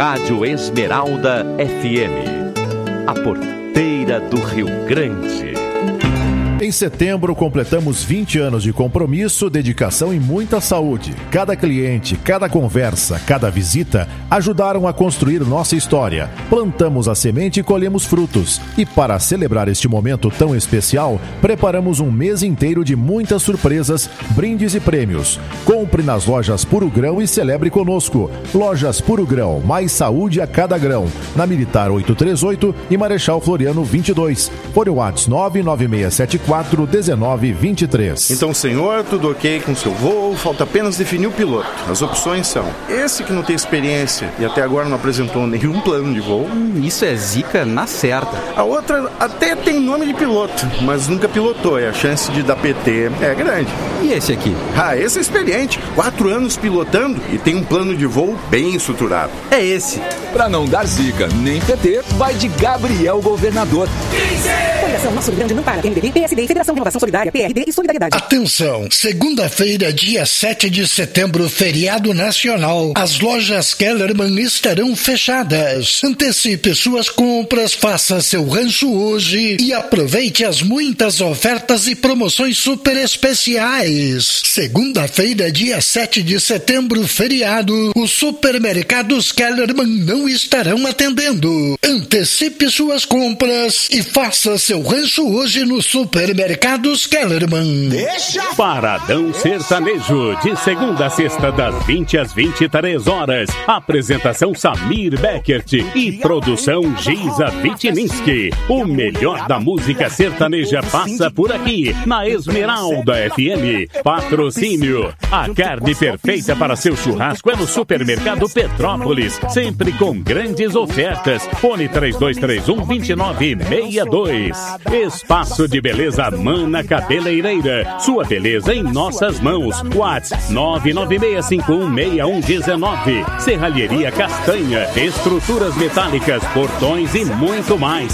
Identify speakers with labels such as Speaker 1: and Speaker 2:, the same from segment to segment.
Speaker 1: Rádio Esmeralda FM, a porteira do Rio Grande.
Speaker 2: Em setembro, completamos 20 anos de compromisso, dedicação e muita saúde. Cada cliente, cada conversa, cada visita ajudaram a construir nossa história. Plantamos a semente e colhemos frutos. E para celebrar este momento tão especial, preparamos um mês inteiro de muitas surpresas, brindes e prêmios. Compre nas lojas Puro Grão e celebre conosco. Lojas Puro Grão, mais saúde a cada grão. Na Militar 838 e Marechal Floriano 22. Fone WhatsApp 996741923.
Speaker 3: Então, senhor, tudo ok com seu voo, falta apenas definir o piloto. As opções são: esse que não tem experiência e até agora não apresentou nenhum plano de voo.
Speaker 4: Isso é zica na certa.
Speaker 3: A outra até tem nome de piloto, mas nunca pilotou e a chance de dar PT é grande.
Speaker 4: E esse aqui?
Speaker 3: Esse é experiente, 4 anos pilotando e tem um plano de voo bem estruturado.
Speaker 4: É esse.
Speaker 5: Pra não dar zica nem PT, vai de Gabriel Governador.
Speaker 6: Coligação Nosso Rio Grande não para. MDB, PSD, Federação de Renovação Solidária, PRD e Solidariedade.
Speaker 7: Atenção, segunda-feira, dia 7 de setembro, feriado nacional. As lojas Kellerman estarão fechadas. Antecipe suas compras, faça seu rancho hoje e aproveite as muitas ofertas e promoções super especiais. Segunda-feira, dia 7 de setembro, feriado, os supermercados Kellerman não estarão atendendo. Antecipe suas compras e faça seu rancho hoje no Supermercados Kellerman.
Speaker 8: Paradão Sertanejo, de segunda a sexta, das 20 às 23 horas. Apresentação Samir Beckert e produção Giza Vitininski. O melhor da música sertaneja passa por aqui, na Esmeralda FM. Patrocínio: a carne perfeita para seu churrasco é no Supermercado Petrópolis, sempre com grandes ofertas. Fone 3231-2962. Espaço de Beleza Mana Cabeleireira. Sua beleza em nossas mãos. WhatsApp 996516119. Serralheria Castanha. Estruturas metálicas, portões e muito mais.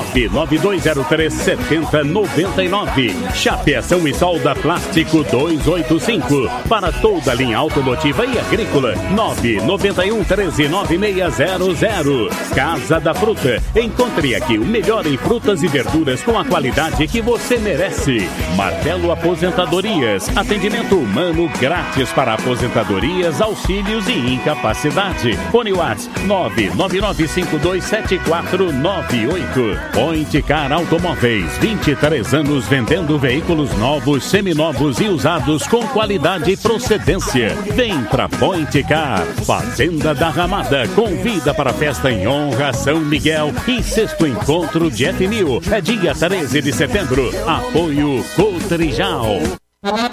Speaker 8: 992037099. Chapeação e solda plástico 285. Para toda a linha automotiva e agrícola. 991139600. Casa da Fruta. Encontre aqui o melhor em frutas e verduras com a qualidade que você merece. Martelo Aposentadorias. Atendimento humano grátis para aposentadorias, auxílios e incapacidade. Fone WhatsApp 999527498. Point Car Automóveis. 23 anos vendendo veículos novos, seminovos e usados com qualidade e procedência. Vem pra Point Car. Fazenda da Ramada convida para a festa em honra a São Miguel e sexto encontro Jet New. É dia 13 de setembro. Apoio Cotrijal.